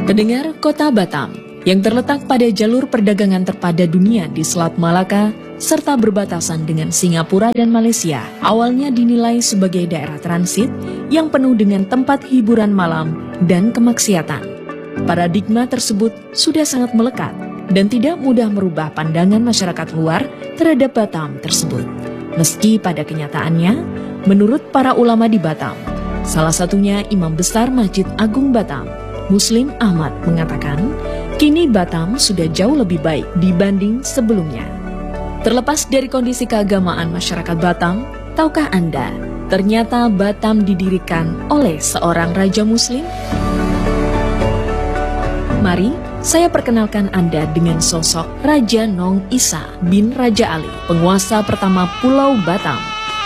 Pendengar, kota Batam yang terletak pada jalur perdagangan terpadat dunia di Selat Malaka serta berbatasan dengan Singapura dan Malaysia, awalnya dinilai sebagai daerah transit yang penuh dengan tempat hiburan malam dan kemaksiatan. Paradigma tersebut sudah sangat melekat dan tidak mudah merubah pandangan masyarakat luar terhadap Batam tersebut. Meski pada kenyataannya, menurut para ulama di Batam, salah satunya Imam Besar Masjid Agung Batam, Muslim Ahmad mengatakan, kini Batam sudah jauh lebih baik dibanding sebelumnya. Terlepas dari kondisi keagamaan masyarakat Batam, tahukah Anda, ternyata Batam didirikan oleh seorang raja Muslim? Mari, saya perkenalkan Anda dengan sosok Raja Nong Isa bin Raja Ali, penguasa pertama Pulau Batam.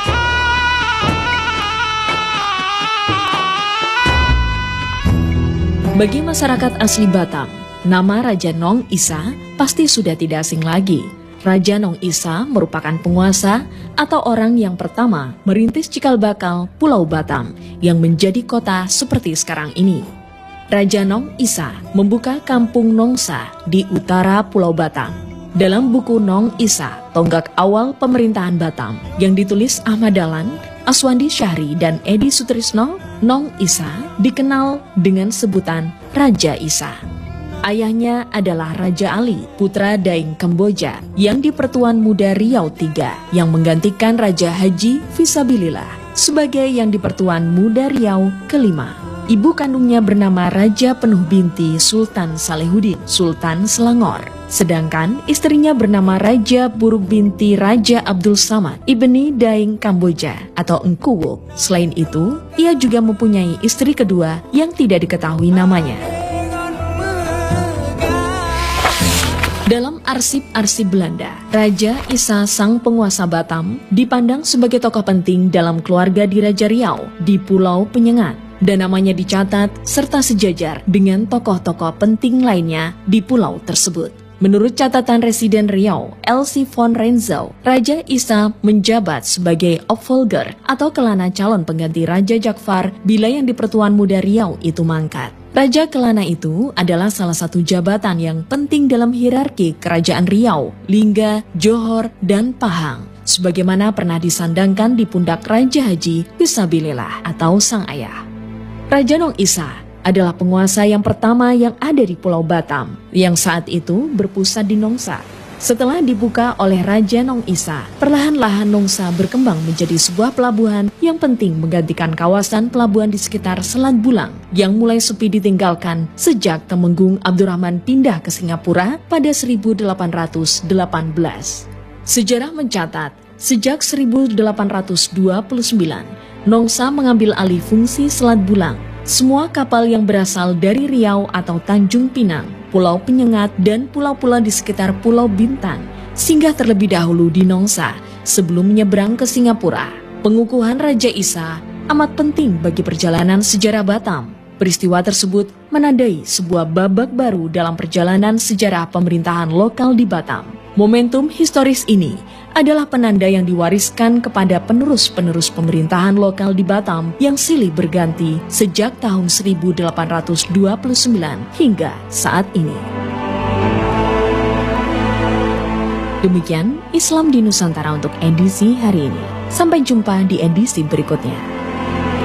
Bagi masyarakat asli Batam, nama Raja Nong Isa pasti sudah tidak asing lagi. Raja Nong Isa merupakan penguasa atau orang yang pertama merintis cikal bakal Pulau Batam yang menjadi kota seperti sekarang ini. Raja Nong Isa membuka kampung Nongsa di utara Pulau Batam. Dalam buku Nong Isa, tonggak awal pemerintahan Batam yang ditulis Ahmad Dahlan, Aswandi Syahri, dan Edi Sutrisno, Nong Isa dikenal dengan sebutan Raja Isa. Ayahnya adalah Raja Ali, putra Daeng Kamboja, yang di Pertuan Muda Riau III, yang menggantikan Raja Haji Fisabilillah sebagai yang di Pertuan Muda Riau kelima. Ibu kandungnya bernama Raja Penuh Binti Sultan Salehuddin, Sultan Selangor. Sedangkan istrinya bernama Raja Buruk Binti Raja Abdul Samad, Ibni Daeng Kamboja atau Engku Wok. Selain itu, ia juga mempunyai istri kedua yang tidak diketahui namanya. Dalam arsip-arsip Belanda, Raja Isa sang penguasa Batam dipandang sebagai tokoh penting dalam keluarga di Raja Riau di Pulau Penyengat, dan namanya dicatat serta sejajar dengan tokoh-tokoh penting lainnya di pulau tersebut. Menurut catatan Residen Riau, Elsie von Renzau, Raja Isa menjabat sebagai opvolger atau kelana calon pengganti Raja Jakfar bila yang di Pertuan Muda Riau itu mangkat. Raja kelana itu adalah salah satu jabatan yang penting dalam hierarki Kerajaan Riau, Lingga, Johor, dan Pahang, sebagaimana pernah disandangkan di pundak Raja Haji Fisabilillah atau sang ayah. Raja Nong Isa adalah penguasa yang pertama yang ada di Pulau Batam, yang saat itu berpusat di Nongsa. Setelah dibuka oleh Raja Nong Isa, perlahan-lahan Nongsa berkembang menjadi sebuah pelabuhan yang penting menggantikan kawasan pelabuhan di sekitar Selat Bulang yang mulai sepi ditinggalkan sejak Temenggung Abdurrahman pindah ke Singapura pada 1818. Sejarah mencatat, sejak 1829, Nongsa mengambil alih fungsi Selat Bulang. Semua kapal yang berasal dari Riau atau Tanjung Pinang, Pulau Penyengat, dan pulau-pulau di sekitar Pulau Bintan singgah terlebih dahulu di Nongsa sebelum menyeberang ke Singapura. Pengukuhan Raja Isa amat penting bagi perjalanan sejarah Batam. Peristiwa tersebut menandai sebuah babak baru dalam perjalanan sejarah pemerintahan lokal di Batam. Momentum historis ini adalah penanda yang diwariskan kepada penerus-penerus pemerintahan lokal di Batam yang silih berganti sejak tahun 1829 hingga saat ini. Demikian Islam di Nusantara untuk edisi hari ini. Sampai jumpa di edisi berikutnya.